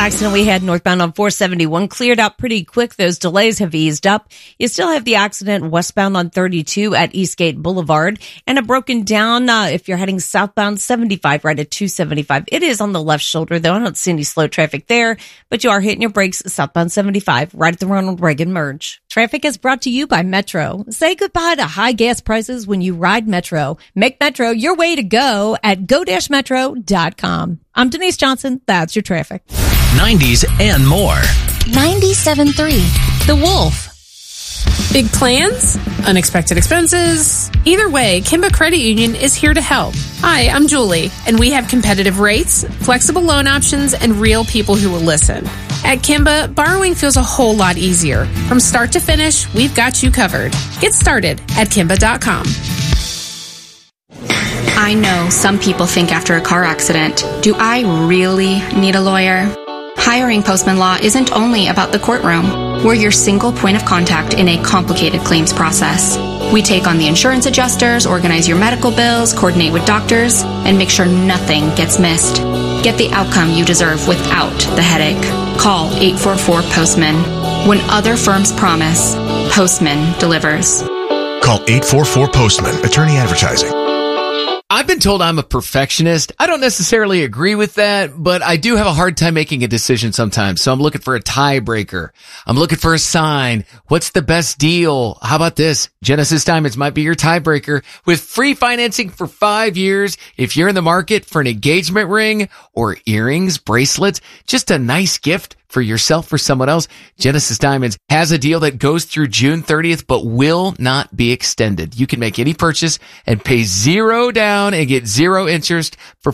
accident we had northbound on 471 cleared up pretty quick. Those delays have eased up. You still have the accident westbound on 32 at Eastgate Boulevard and a broken down if you're heading southbound 75 right at 275. It is on the left shoulder, though. I don't see any slow traffic there, but you are hitting your brakes southbound 75 right at the Ronald Reagan merge. Traffic is brought to you by Metro. Say goodbye to high gas prices when you ride Metro. Make Metro your way to go at go-metro.com. I'm Denise Johnson. That's your traffic. 90s and more. 97.3 The Wolf. Big plans? Unexpected expenses? Either way, Kimba Credit Union is here to help. Hi, I'm Julie, and we have competitive rates, flexible loan options, and real people who will listen. At Kimba, borrowing feels a whole lot easier. From start to finish, we've got you covered. Get started at Kimba.com. I know some people think after a car accident, do I really need a lawyer? Hiring Postman Law isn't only about the courtroom. We're your single point of contact in a complicated claims process. We take on the insurance adjusters, organize your medical bills, coordinate with doctors, and make sure nothing gets missed. Get the outcome you deserve without the headache. Call 844-POSTMAN. When other firms promise, Postman delivers. Call 844-POSTMAN. Attorney Advertising. I've been told I'm a perfectionist. I don't necessarily agree with that, but I do have a hard time making a decision sometimes. So I'm looking for a tiebreaker. I'm looking for a sign. What's the best deal? How about this? Genesis Diamonds might be your tiebreaker with free financing for 5 years. If you're in the market for an engagement ring or earrings, bracelets, just a nice gift for yourself or someone else, Genesis Diamonds has a deal that goes through June 30th, but will not be extended. You can make any purchase and pay $0 down and get 0 interest for